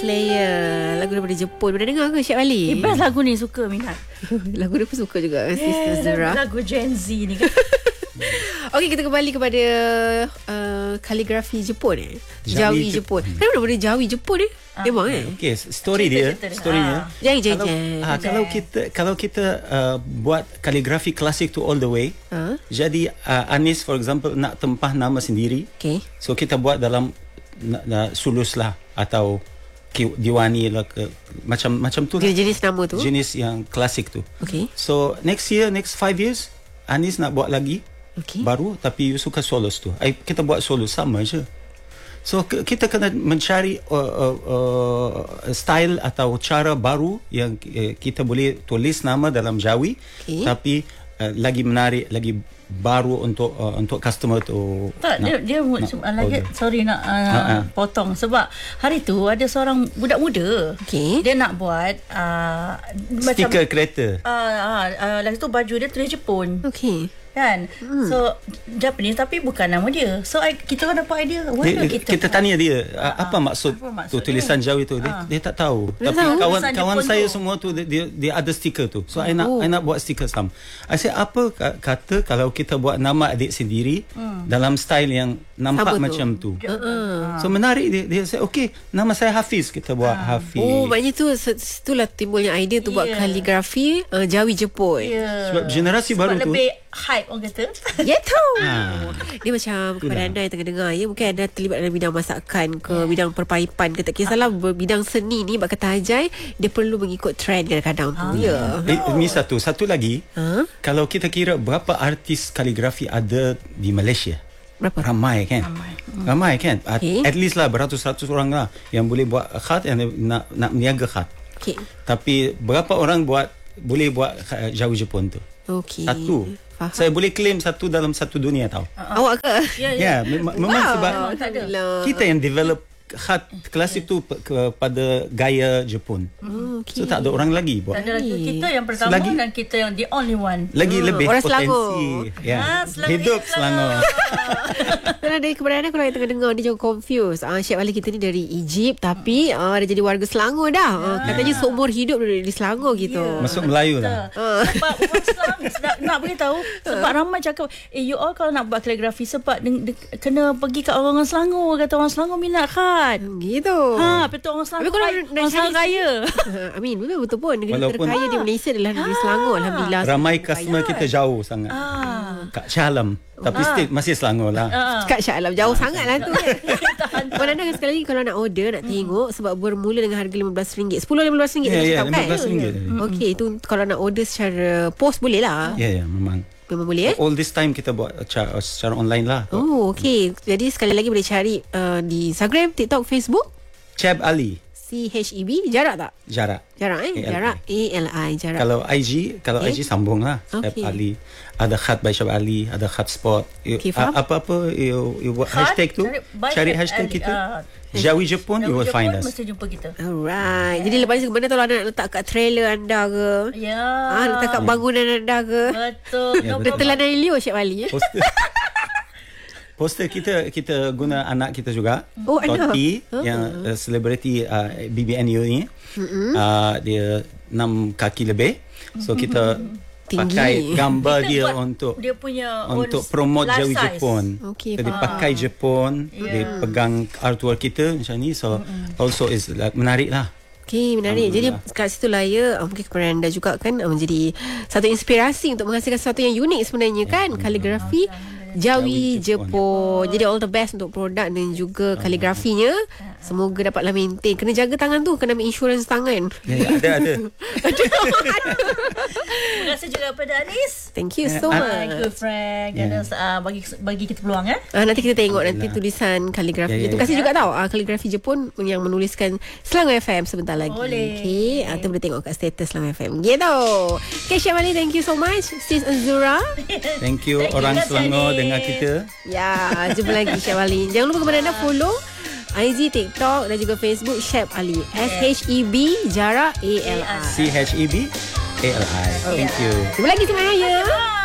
Slayer, lagu daripada Jepun. Pernah dengar ke Syed Wali? Best lagu ni, suka minat. Lagu dia pun suka juga Sister Zura. Lagu Gen Z ni kan. Okey, kita kembali kepada kaligrafi Jepun Jawi Jepun. Kenapa daripada Jawi Jepun memang Okey, storynya. Kalau kita buat kaligrafi klasik tu all the way. Jadi Anis for example nak tempah nama sendiri. Okay. So kita buat dalam sulus lah atau diwani lah macam tu. Jenis nama tu. Jenis yang klasik tu. Okay. So next 5 years Anis nak buat lagi. Okay. Baru tapi you suka solos tu. Kita buat solos sama je. So kita kena mencari style atau cara baru yang kita boleh tulis nama dalam Jawi, tapi lagi menarik, lagi baru untuk customer tu. Tak, dia lagi sorry nak potong sebab hari tu ada seorang budak muda. Dia nak buat stiker kereta. Lagi tu baju dia tulis Jepun. Kan? So Japanese tapi bukan nama dia. So kita orang dapat idea. Kita tanya dia apa maksud tu tulisan Jawi tu. Dia tak tahu. Tapi kawan saya semua tu dia ada stiker tu. So I nak buat stiker sama. I say apa kata kalau kita buat nama adik sendiri dalam style yang nampak sama macam tu. So menarik dia say okay, nama saya Hafiz, kita buat Hafiz. Maknanya tu itulah timbulnya idea tu buat kaligrafi Jawi Jepun. Sebab generasi baru tu lebih hype orang kata. Ya tahu. Dia macam kepada anda yang tengah dengar, mungkin anda terlibat dalam bidang masakan ke, bidang perpaipan ke, tak kisahlah, bidang seni ni bak kata Ajai, dia perlu mengikut trend kadang-kadang tu. Ini satu lagi. Kalau kita kira berapa artis kaligrafi ada di Malaysia, berapa? Ramai kan? At least lah beratus-ratus orang lah yang boleh buat khat, yang nak meniaga khat. Tapi berapa orang boleh buat Jawi Jepun tu? Satu. Faham. Saya boleh claim satu dalam satu dunia tau. Awak ke? Ya, memang sebab kita yang develop khat klasik tu kepada gaya Jepun. So tak ada orang lagi buat. Tak ada lagi. Kita yang pertama dan kita yang the only one. Lagi lebih orang potensi. Hidup Selangor. Kalau dari keberadaan, kalau yang tengah dengar dia jangan confuse. Syed Wali kita ni dari Egypt tapi dia jadi warga Selangor dah. Katanya seumur hidup di Selangor gitu. Masuk Melayu lah. Sebab orang Selangor nak beritahu, sebab ramai cakap you all kalau nak buat kaligrafi sebab kena pergi kat orang Selangor, kata orang Selangor minat kan. Gitu. Betul, orang Selangor. Orang Selangor kaya. Amin, betul pun. Negeri terkaya di Malaysia adalah negeri Selangor. Alhamdulillah. Ramai customer kita jauh sangat. Kat Shah Alam. Tapi still masih Selangor lah. Kat Shah Alam jauh sangat lah tu. Puan Anda sekali lagi kalau nak order, nak tengok, sebab bermula dengan harga RM15. RM10-15 RM15. Okey, itu kalau nak order secara post boleh lah. Ya, memang boleh. All this time kita buat secara online lah. Okey. Jadi sekali lagi boleh cari di Instagram, TikTok, Facebook. Cheb Ali. CHEB. Jarak tak? Jarak. Jarak ALI. Jarak. Kalau IG sambung lah. Cheb Ali. Ada khat by Cheb Ali, ada khat spot. Apa-apa you buat hashtag tu, cari hashtag kita. Jawi Jepun, you will find us. Mesti jumpa kita. Alright. Jadi lepas ni sebenarnya kalau anda nak letak kat trailer anda ke, letak kat bangunan anda ke, betul. Tetelan dari Leo Syed Wali. Poster kita guna anak kita juga. Toti yang selebriti BBNU ni. Dia 6 kaki lebih. So kita pakai gambar dia untuk promote Jawi Jepun. Jadi pakai Jepun, dia pegang artwork kita macam ni. So also is menarik lah. Okey, menarik. Jadi kat situ lah mungkin kepada anda juga kan menjadi satu inspirasi untuk menghasilkan sesuatu yang unik sebenarnya kan, kaligrafi Jawi Jepun. Jadi all the best untuk produk dan juga kaligrafinya. Semoga dapatlah maintain. Kena jaga tangan tu, kena ambil insurans tangan. Ada. Terima kasih juga kepada Anis. Thank you so much. Good friend. Bagi kita peluang nanti kita tengok nanti tulisan kaligrafi. Terima kasih juga tau kaligrafi Jepun yang menuliskan Selangor FM sebentar lagi. Okey, kita boleh tengok kat status Selangor FM. Gitu. Okay, Syed Wali, thank you so much. Sis Azura. Thank you orang Selangor dengar kita. Ya, jumpa lagi Syed Wali. Jangan lupa kepada anda follow IG, TikTok dan juga Facebook Syed Ali. SHEB jarak ALI. CHEB ALI. Thank you. Jumpa lagi, Selamat Raya.